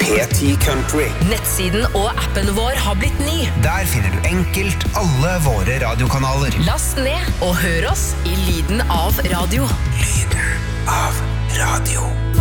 P10 Country. Nettsiden og appen vår har blitt ny. Der finner du enkelt alle våre radiokanaler. Last ned og hør oss i lyden av radio. Lyden av radio.